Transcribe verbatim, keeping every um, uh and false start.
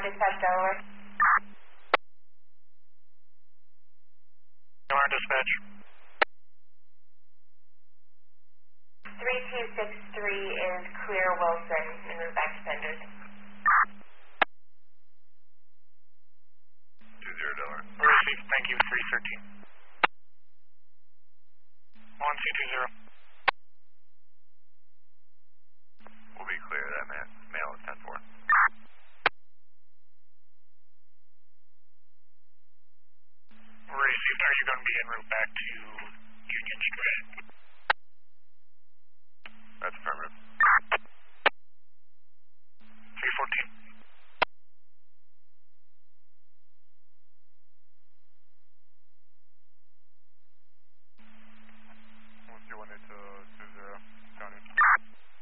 Dispatch, Delaware. Delaware Dispatch. three two six three is clear Wilson, en route back to Fenders. two zero Delaware. Received, thank you, three thirteen. one C two zero. We'll be clear, that man, mail is ten four. Received, are you going to be en route back to Union Street?